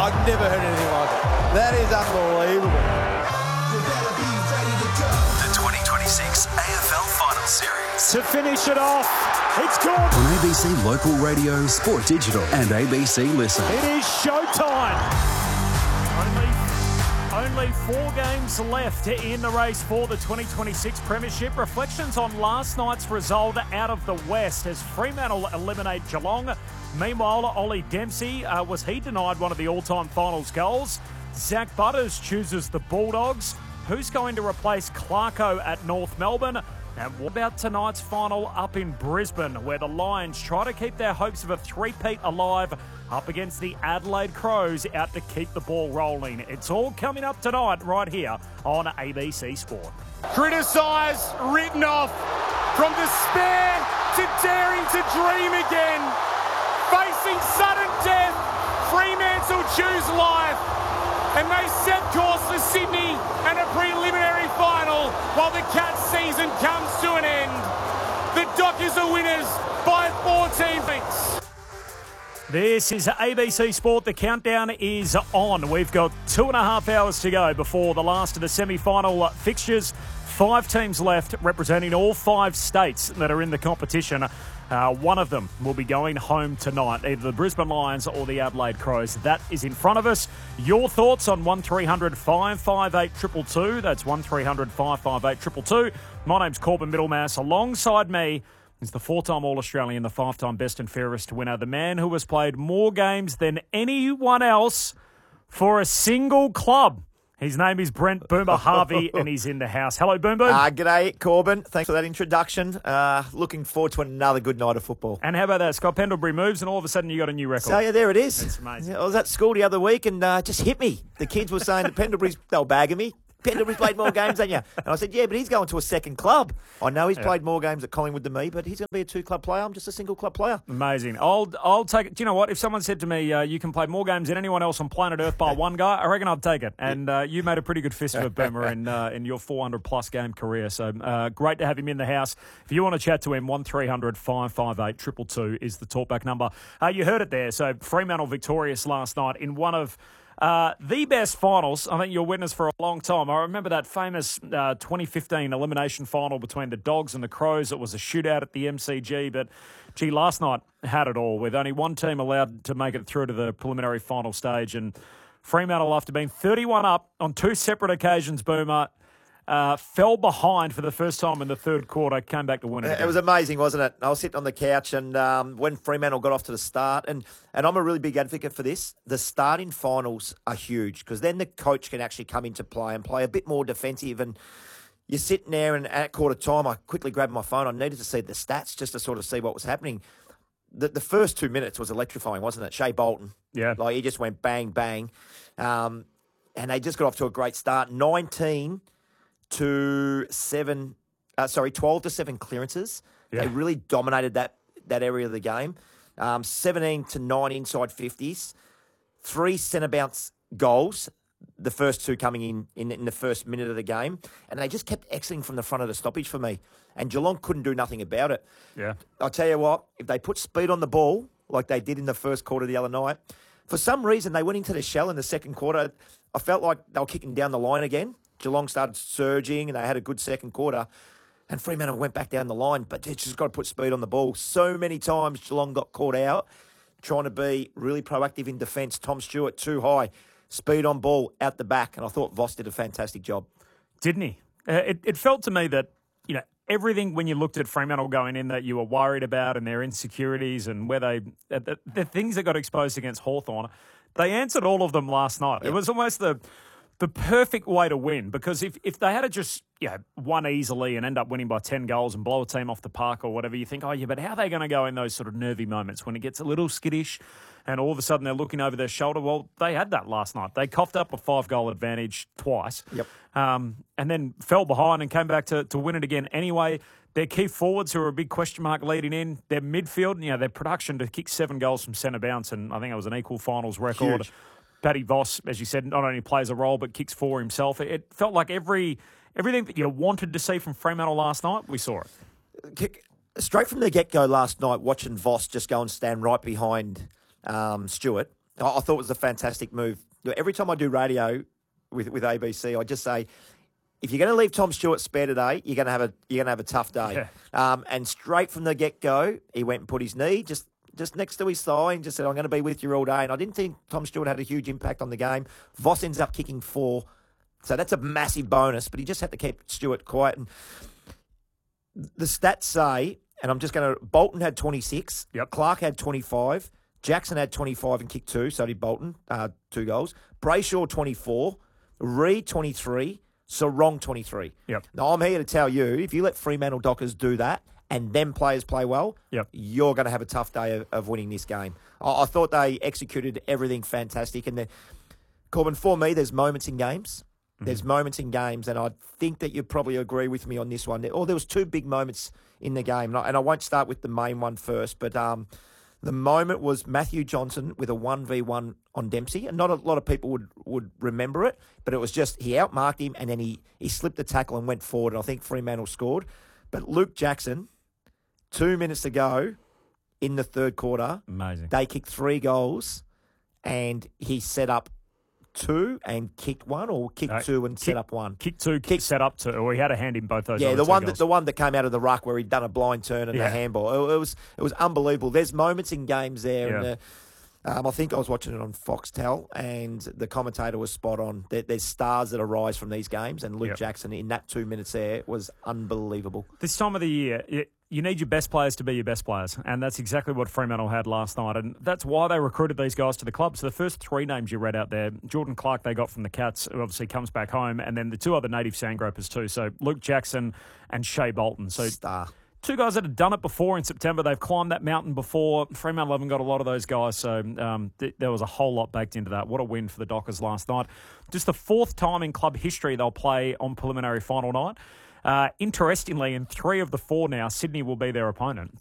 I've never heard anything like it. That is unbelievable. The 2026 AFL Final Series. To finish it off, it's good. On ABC Local Radio, Sport Digital and ABC Listen. It is showtime. Only 4 games left in the race for the 2026 Premiership. Reflections on last night's result out of the West as Fremantle eliminate Geelong. Meanwhile, Ollie Dempsey, was he denied one of the all-time finals goals? Zach Butters chooses the Bulldogs. Who's going to replace Clarko at North Melbourne? And what about tonight's final up in Brisbane, where the Lions try to keep their hopes of a three-peat alive up against the Adelaide Crows out to keep the ball rolling? It's all coming up tonight right here on ABC Sport. Criticised, written off, from despair to daring to dream again. Facing sudden death, Fremantle choose life. And they set course for Sydney and a preliminary final while the Cats season comes to an end. The Dockers are winners by 14 points. This is ABC Sport. The countdown is on. We've got 2.5 hours to go before the last of the semi-final fixtures. 5 teams left representing all 5 states that are in the competition. One of them will be going home tonight, either the Brisbane Lions or the Adelaide Crows. That is in front of us. Your thoughts on 1300 558 222. That's 1300 558 222. My name's Corbin Middlemass. Alongside me is the 4-time All-Australian, the 5-time best and fairest winner, the man who has played more games than anyone else for a single club. His name is Brent Boomer Harvey, and he's in the house. Hello, Boom Boom. G'day, Corbin. Thanks for that introduction. Looking forward to another good night of football. And how about that? Scott Pendlebury moves, and all of a sudden you got a new record. So, yeah, there it is. It's amazing. I was at school the other week and just hit me. The kids were saying that Pendlebury's, they were bagging me. Pendlebury's played more games than you. And I said, yeah, but he's going to a second club. I know he's played more games at Collingwood than me, but he's going to be a 2-club player. I'm just a single club player. Amazing. I'll take it. Do you know what? If someone said to me, you can play more games than anyone else on planet Earth by one guy, I reckon I'd take it. And you made a pretty good fist of it, Boomer, in your 400-plus game career. So great to have him in the house. If you want to chat to him, 1300 558 222 is the talkback number. You heard it there. So Fremantle victorious last night in one of the best finals. I think you're witness for a long time. I remember that famous 2015 elimination final between the Dogs and the Crows. It was a shootout at the MCG, but gee, last night had it all with only one team allowed to make it through to the preliminary final stage. And Fremantle, after being 31 up on 2 separate occasions, Boomer, fell behind for the first time in the third quarter, came back to win it. It was amazing, wasn't it? I was sitting on the couch and when Fremantle got off to the start, and I'm a really big advocate for this, the starting finals are huge because then the coach can actually come into play and play a bit more defensive. And you're sitting there and at quarter time, I quickly grabbed my phone. I needed to see the stats just to sort of see what was happening. The first 2 minutes was electrifying, wasn't it? Shea Bolton. Yeah. Like he just went bang, bang. And they just got off to a great start. 12 to 7 clearances. Yeah. They really dominated that area of the game. 17 to 9 inside 50s. 3 centre bounce goals, the first 2 coming in the first minute of the game. And they just kept exiting from the front of the stoppage for me. And Geelong couldn't do nothing about it. Yeah. I'll tell you what, if they put speed on the ball, like they did in the first quarter the other night, for some reason they went into the shell in the second quarter. I felt like they were kicking down the line again. Geelong started surging and they had a good second quarter. And Fremantle went back down the line, but they just got to put speed on the ball. So many times Geelong got caught out trying to be really proactive in defence. Tom Stewart too high. Speed on ball out the back. And I thought Voss did a fantastic job. Didn't he? It felt to me that, everything when you looked at Fremantle going in that you were worried about and their insecurities and where the things that got exposed against Hawthorn, they answered all of them last night. Yep. It was almost the perfect way to win because if they had just won easily and end up winning by 10 goals and blow a team off the park or whatever, you think, but how are they going to go in those sort of nervy moments when it gets a little skittish and all of a sudden they're looking over their shoulder? Well, they had that last night. They coughed up a 5-goal advantage twice. Yep. And then fell behind and came back to win it again anyway. Their key forwards, who are a big question mark leading in, their midfield, their production to kick 7 goals from centre bounce, and I think it was an equal finals record. Huge. Paddy Voss, as you said, not only plays a role but kicks 4 himself. It felt like everything that you wanted to see from Fremantle last night, we saw it. Straight from the get-go last night, watching Voss just go and stand right behind Stewart, I thought it was a fantastic move. Every time I do radio with ABC, I just say, if you're going to leave Tom Stewart spare today, you're going to have a tough day. Yeah. And straight from the get-go, he went and put his knee just next to his thigh and just said, I'm going to be with you all day. And I didn't think Tom Stewart had a huge impact on the game. Voss ends up kicking 4. So that's a massive bonus, but he just had to keep Stewart quiet. And the stats say, and I'm just going to, Bolton had 26. Yep. Clark had 25. Jackson had 25 and kicked 2, so did Bolton, 2 goals. Brayshaw, 24. Reid, 23. Sarong, 23. Yep. Now, I'm here to tell you, if you let Fremantle Dockers do that and them players play well, Yep. you're going to have a tough day of winning this game. I thought they executed everything fantastic. And Corbin, for me, there's moments in games. There's moments in games, and I think that you probably agree with me on this one. There was 2 big moments in the game, and I won't start with the main one first, but the moment was Matthew Johnson with a 1v1 on Dempsey, and not a lot of people would remember it, but it was just he outmarked him, and then he slipped the tackle and went forward, and I think Fremantle scored. But Luke Jackson, 2 minutes to go in the third quarter, Amazing. they kicked 3 goals, and he set up 2 and kicked 1, or kicked 2 and set up 1. Kick 2, set up 2, or he had a hand in both those. Yeah, other the 2 one goals. that came out of the ruck where he'd done a blind turn and a handball. It was unbelievable. There's moments in games there, Yeah. and I think I was watching it on Foxtel, and the commentator was spot on. There's stars that arise from these games, and Luke Jackson in that 2 minutes there was unbelievable. This time of the year, you need your best players to be your best players, and that's exactly what Fremantle had last night, and that's why they recruited these guys to the club. So the first 3 names you read out there, Jordan Clark they got from the Cats, who obviously comes back home, and then the 2 other native Sandgropers too, so Luke Jackson and Shea Bolton. So Star. 2 guys that had done it before in September. They've climbed that mountain before. Fremantle haven't got a lot of those guys, so there was a whole lot baked into that. What a win for the Dockers last night. Just the 4th time in club history they'll play on preliminary final night. Interestingly, in 3 of the 4 now, Sydney will be their opponent.